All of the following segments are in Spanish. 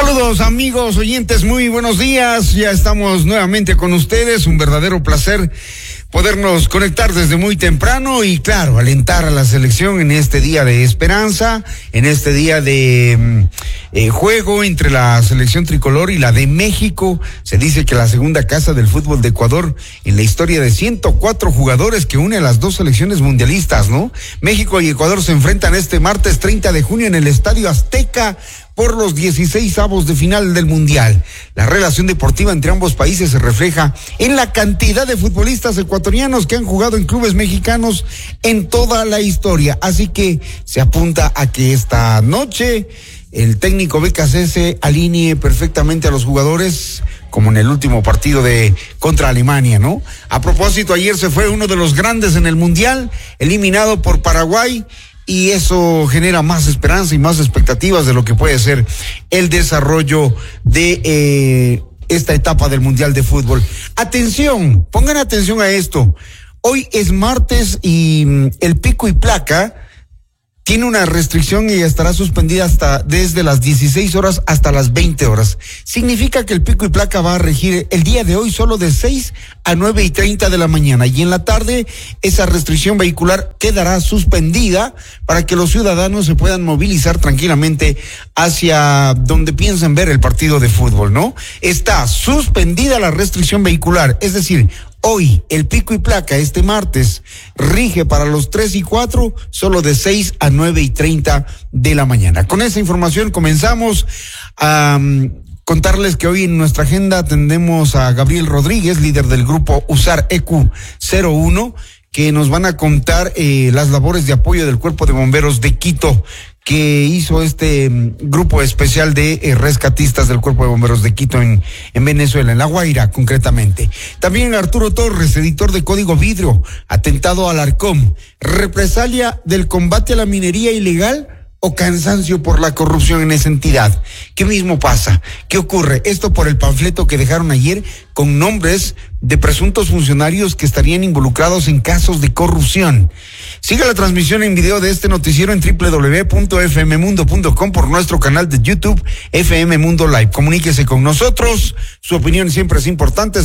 Saludos amigos, oyentes, muy buenos días. Ya estamos nuevamente con ustedes. Un verdadero placer podernos conectar desde muy temprano y claro, alentar a la selección en este día de esperanza, en este día de juego entre la selección tricolor y la de México. Se dice que la segunda casa del fútbol de Ecuador en la historia de 104 jugadores que une a las dos selecciones mundialistas, ¿no? México y Ecuador se enfrentan este martes 30 de junio en el Estadio Azteca por los 16avos de final del Mundial. La relación deportiva entre ambos países se refleja en la cantidad de futbolistas ecuatorianos que han jugado en clubes mexicanos en toda la historia. Así que se apunta a que esta noche el técnico BKC alinee perfectamente a los jugadores, como en el último partido contra Alemania, ¿no? A propósito, ayer se fue uno de los grandes en el Mundial, eliminado por Paraguay, y eso genera más esperanza y más expectativas de lo que puede ser el desarrollo de esta etapa del Mundial de Fútbol. Atención, pongan atención a esto. Hoy es martes y el pico y placa tiene una restricción y estará suspendida desde las 16 horas hasta las 20 horas. Significa que el pico y placa va a regir el día de hoy solo de 6 a 9:30 de la mañana. Y en la tarde, esa restricción vehicular quedará suspendida para que los ciudadanos se puedan movilizar tranquilamente hacia donde piensen ver el partido de fútbol, ¿no? Está suspendida la restricción vehicular, es decir, hoy, el pico y placa, este martes, rige para los 3 y 4, solo de 6 a 9:30 de la mañana. Con esa información comenzamos a contarles que hoy en nuestra agenda atendemos a Gabriel Rodríguez, líder del grupo USAR EQ01, que nos van a contar las labores de apoyo del Cuerpo de Bomberos de Quito, que hizo este grupo especial de rescatistas del Cuerpo de Bomberos de Quito en Venezuela, en La Guaira concretamente. También Arturo Torres, editor de Código Vidrio, atentado al Arcom, represalia del combate a la minería ilegal o cansancio por la corrupción en esa entidad. ¿Qué mismo pasa? ¿Qué ocurre? Esto por el panfleto que dejaron ayer con nombres de presuntos funcionarios que estarían involucrados en casos de corrupción. Siga la transmisión en video de este noticiero en www.fmmundo.com, por nuestro canal de YouTube FM Mundo Live. Comuníquese con nosotros, su opinión siempre es importante.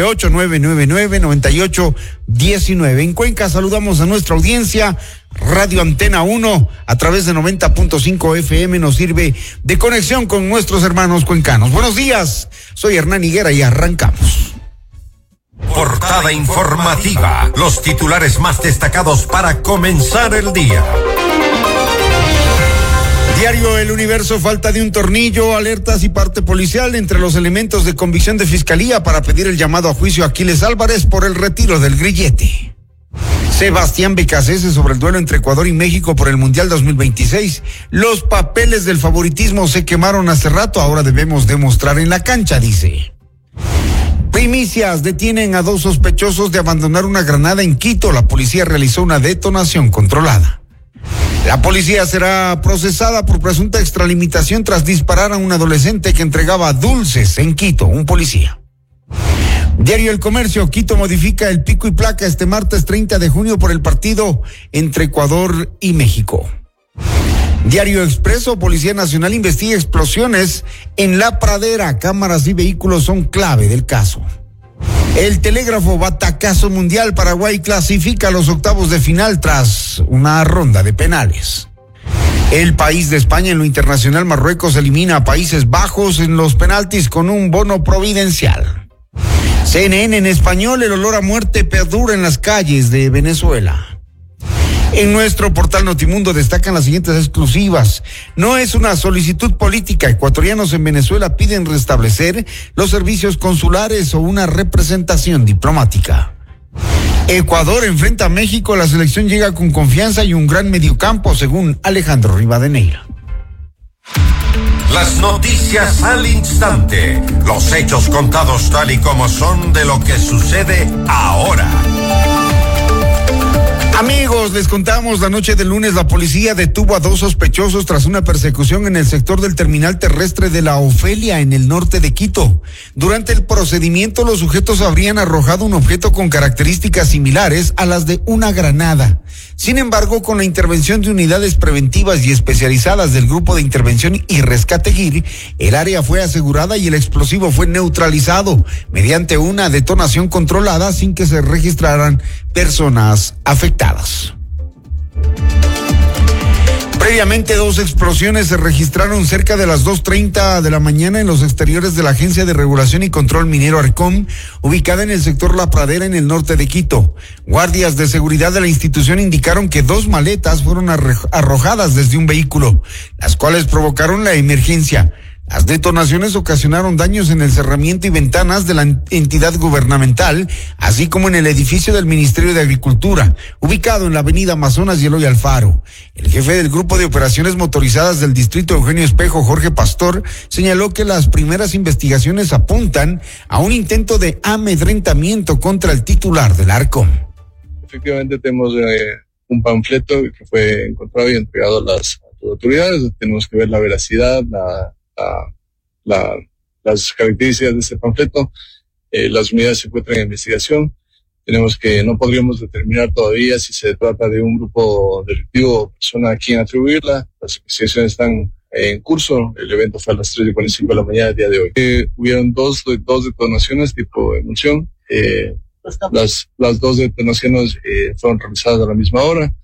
098-999-9819. En Cuenca saludamos a nuestra audiencia. Radio Antena 1 a través de 90.5 FM nos sirve de conexión con nuestros hermanos cuencanos. Buenos días, soy Hernán Higuera y arrancamos. Portada informativa, los titulares más destacados para comenzar el día. Diario El Universo, falta de un tornillo, alertas y parte policial entre los elementos de convicción de fiscalía para pedir el llamado a juicio a Aquiles Álvarez por el retiro del grillete. Sebastián Becasese sobre el duelo entre Ecuador y México por el Mundial 2026. Los papeles del favoritismo se quemaron hace rato, ahora debemos demostrar en la cancha, dice. Primicias, detienen a 2 sospechosos de abandonar una granada en Quito. La policía realizó una detonación controlada. La policía será procesada por presunta extralimitación tras disparar a un adolescente que entregaba dulces en Quito, un policía. Diario El Comercio, Quito modifica el pico y placa este martes 30 de junio por el partido entre Ecuador y México. Diario Expreso, Policía Nacional investiga explosiones en La Pradera. Cámaras y vehículos son clave del caso. El Telégrafo, batacazo mundial. Paraguay clasifica a los octavos de final tras una ronda de penales. El País de España, en lo internacional, Marruecos elimina a Países Bajos en los penaltis con un bono providencial. CNN en español, el olor a muerte perdura en las calles de Venezuela. En nuestro portal Notimundo destacan las siguientes exclusivas. No es una solicitud política. Ecuatorianos en Venezuela piden restablecer los servicios consulares o una representación diplomática. Ecuador enfrenta a México, la selección llega con confianza y un gran mediocampo, según Alejandro Rivadeneira. Las noticias al instante, los hechos contados tal y como son de lo que sucede ahora. Amigos, les contamos, la noche del lunes la policía detuvo a 2 sospechosos tras una persecución en el sector del terminal terrestre de la Ofelia, en el norte de Quito. Durante el procedimiento, los sujetos habrían arrojado un objeto con características similares a las de una granada. Sin embargo, con la intervención de unidades preventivas y especializadas del Grupo de Intervención y Rescate GIR, el área fue asegurada y el explosivo fue neutralizado mediante una detonación controlada sin que se registraran personas afectadas. Previamente, 2 explosiones se registraron cerca de las 2:30 de la mañana en los exteriores de la Agencia de Regulación y Control Minero Arcom, ubicada en el sector La Pradera, en el norte de Quito. Guardias de seguridad de la institución indicaron que 2 maletas fueron arrojadas desde un vehículo, las cuales provocaron la emergencia. Las detonaciones ocasionaron daños en el cerramiento y ventanas de la entidad gubernamental, así como en el edificio del Ministerio de Agricultura, ubicado en la avenida Amazonas y Eloy Alfaro. El jefe del Grupo de Operaciones Motorizadas del Distrito Eugenio Espejo, Jorge Pastor, señaló que las primeras investigaciones apuntan a un intento de amedrentamiento contra el titular del Arcom. Efectivamente tenemos un panfleto que fue encontrado y entregado a las autoridades. Tenemos que ver la veracidad, las características de este panfleto. Las unidades se encuentran en investigación. No podríamos determinar todavía si se trata de un grupo delictivo o persona a quien atribuirla. Las investigaciones están en curso. El evento fue a las 3:45 de la mañana del día de hoy. Hubieron dos detonaciones tipo emulsión. Las 2 detonaciones fueron realizadas a la misma hora.